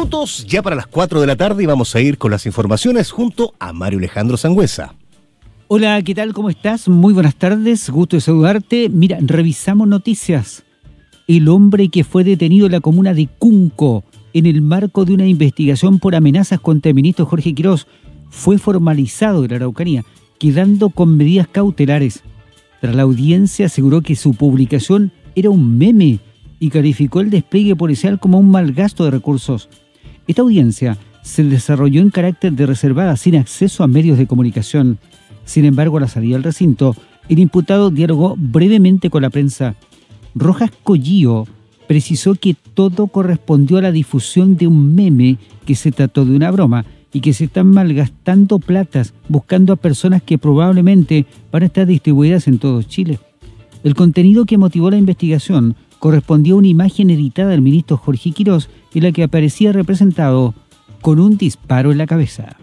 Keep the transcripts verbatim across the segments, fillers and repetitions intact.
minutos ya para las cuatro de la tarde y vamos a ir con las informaciones junto a Mario Alejandro Sangüesa. Hola, ¿qué tal? ¿Cómo estás? Muy buenas tardes, gusto de saludarte. Mira, revisamos noticias. El hombre que fue detenido en la comuna de Cunco en el marco de una investigación por amenazas contra el ministro Jorge Quirós fue formalizado en la Araucanía, quedando con medidas cautelares. Tras la audiencia aseguró que su publicación era un meme y calificó el despliegue policial como un mal gasto de recursos. Esta audiencia se desarrolló en carácter de reservada, sin acceso a medios de comunicación. Sin embargo, a la salida del recinto, el imputado dialogó brevemente con la prensa. Rojas Collío precisó que todo correspondió a la difusión de un meme, que se trató de una broma y que se están malgastando platas buscando a personas que probablemente van a estar distribuidas en todo Chile. El contenido que motivó la investigación correspondió a una imagen editada del ministro Jorge Quirós en la que aparecía representado con un disparo en la cabeza.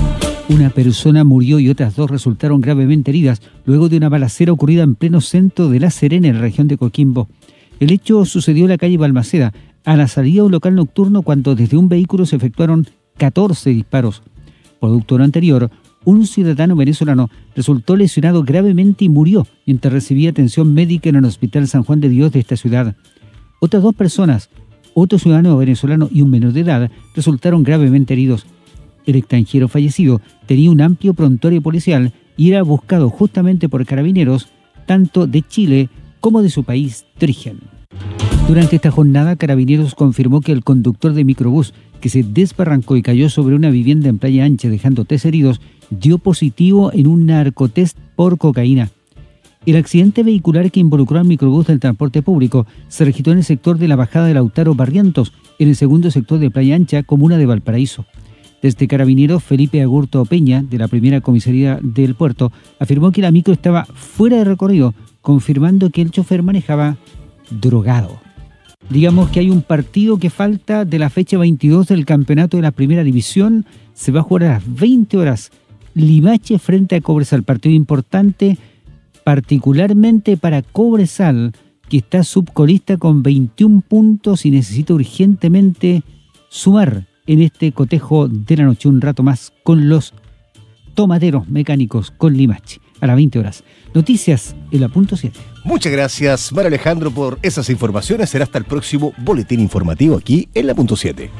Una persona murió y otras dos resultaron gravemente heridas luego de una balacera ocurrida en pleno centro de La Serena, en la región de Coquimbo. El hecho sucedió en la calle Balmaceda, a la salida de un local nocturno, cuando desde un vehículo se efectuaron catorce disparos. Producto de lo anterior, un ciudadano venezolano resultó lesionado gravemente y murió mientras recibía atención médica en el Hospital San Juan de Dios de esta ciudad. Otras dos personas, otro ciudadano venezolano y un menor de edad, resultaron gravemente heridos. El extranjero fallecido tenía un amplio prontuario policial y era buscado justamente por carabineros, tanto de Chile como de su país de origen. Durante esta jornada, Carabineros confirmó que el conductor de microbús, que se desbarrancó y cayó sobre una vivienda en Playa Ancha dejando tres heridos, dio positivo en un narcotest por cocaína. El accidente vehicular que involucró al microbús del transporte público se registró en el sector de la bajada de Lautaro Barrientos, en el segundo sector de Playa Ancha, comuna de Valparaíso. Desde Carabineros, Felipe Agurto Peña, de la primera comisaría del puerto, afirmó que la micro estaba fuera de recorrido, confirmando que el chofer manejaba drogado. Digamos que hay un partido que falta de la fecha veintidós del campeonato de la primera división. Se va a jugar a las veinte horas. Limache frente a Cobresal, partido importante particularmente para Cobresal, que está subcolista con veintiún puntos y necesita urgentemente sumar en este cotejo de la noche un rato más con los tomateros mecánicos, con Limache, a las veinte horas. Noticias en la punto siete. Muchas gracias, Mario Alejandro, por esas informaciones. Será hasta el próximo boletín informativo aquí en la punto siete.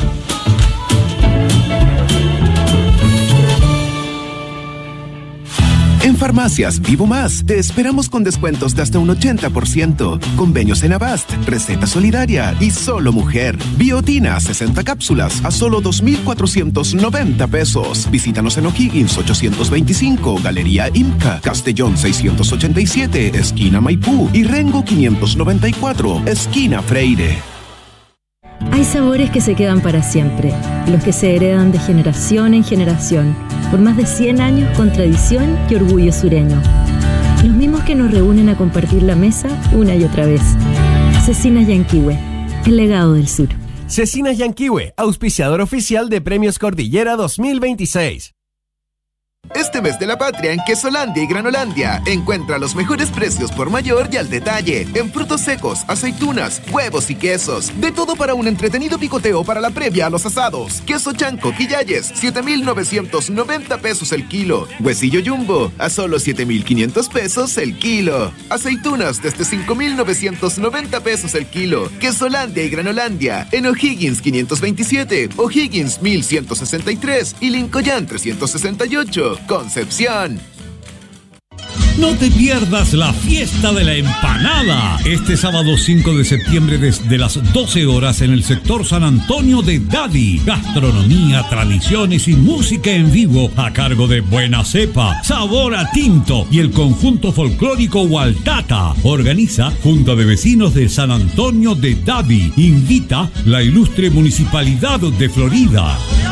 En Farmacias Vivo Más te esperamos con descuentos de hasta un ochenta por ciento. Convenios en Avast, Receta Solidaria y Solo Mujer. Biotina, sesenta cápsulas a solo dos mil cuatrocientos noventa pesos. Visítanos en O'Higgins ochocientos veinticinco, Galería Imca, Castellón seiscientos ochenta y siete, esquina Maipú y Rengo quinientos noventa y cuatro, esquina Freire. Hay sabores que se quedan para siempre, los que se heredan de generación en generación, por más de cien años con tradición y orgullo sureño. Los mismos que nos reúnen a compartir la mesa una y otra vez. Cecinas Yanquihue, el legado del sur. Cecinas Yanquihue, auspiciador oficial de Premios Cordillera dos mil veintiséis. Este mes de la patria en Quesolandia y Granolandia encuentra los mejores precios por mayor y al detalle en frutos secos, aceitunas, huevos y quesos. De todo para un entretenido picoteo para la previa a los asados. Queso chanco Quillayes, siete mil novecientos noventa pesos el kilo. Huesillo jumbo a solo siete mil quinientos pesos el kilo. Aceitunas desde cinco mil novecientos noventa pesos el kilo. Quesolandia y Granolandia en O'Higgins quinientos veintisiete, O'Higgins mil ciento sesenta y tres y Lincoln trescientos sesenta y ocho. Concepción. No te pierdas la fiesta de la empanada. Este sábado cinco de septiembre desde las doce horas en el sector San Antonio de Daddy. Gastronomía, tradiciones y música en vivo a cargo de Buena Cepa, Sabor a Tinto y el conjunto folclórico Hualtata. Organiza Junta de Vecinos de San Antonio de Daddy. Invita la ilustre Municipalidad de Florida.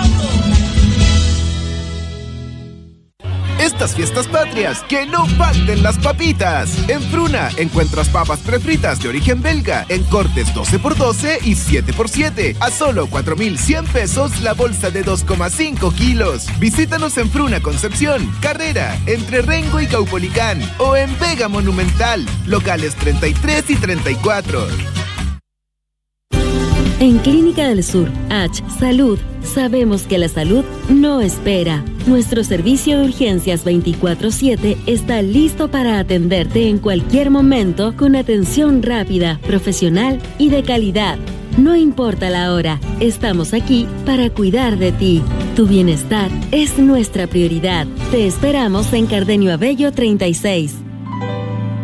Estas fiestas patrias, que no falten las papitas. En Fruna encuentras papas prefritas de origen belga en cortes doce por doce y siete por siete a solo cuatro mil cien pesos la bolsa de dos coma cinco kilos. Visítanos en Fruna Concepción, Carrera, entre Rengo y Caupolicán o en Vega Monumental, locales treinta y tres y treinta y cuatro. En Clínica del Sur, H Salud, sabemos que la salud no espera. Nuestro servicio de urgencias veinticuatro siete está listo para atenderte en cualquier momento con atención rápida, profesional y de calidad. No importa la hora, estamos aquí para cuidar de ti. Tu bienestar es nuestra prioridad. Te esperamos en Cardenio Abello treinta y seis.